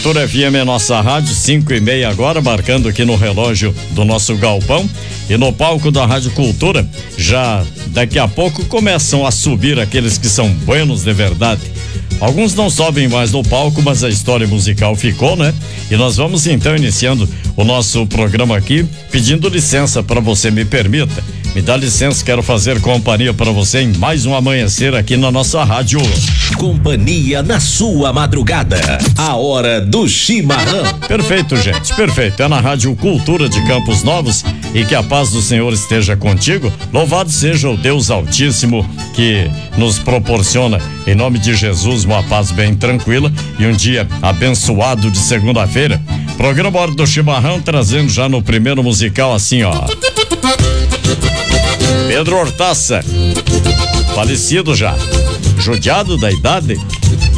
Cultura FM é nossa rádio, 5:30 agora, marcando aqui no relógio do nosso galpão. E no palco da Rádio Cultura, já daqui a pouco começam a subir aqueles que são buenos de verdade. Alguns não sobem mais no palco, mas a história musical ficou, né? E nós vamos então iniciando o nosso programa aqui, pedindo licença para você, me permita. Me dá licença, quero fazer companhia para você em mais um amanhecer aqui na nossa rádio. Companhia na sua madrugada, a hora do chimarrão. Perfeito, gente, perfeito. É na Rádio Cultura de Campos Novos e que a paz do Senhor esteja contigo. Louvado seja o Deus Altíssimo que nos proporciona, em nome de Jesus, uma paz bem tranquila e um dia abençoado de segunda-feira. Programa Hora do Chimarrão trazendo já no primeiro musical assim, ó. Pedro Hortaça, falecido já, judiado da idade,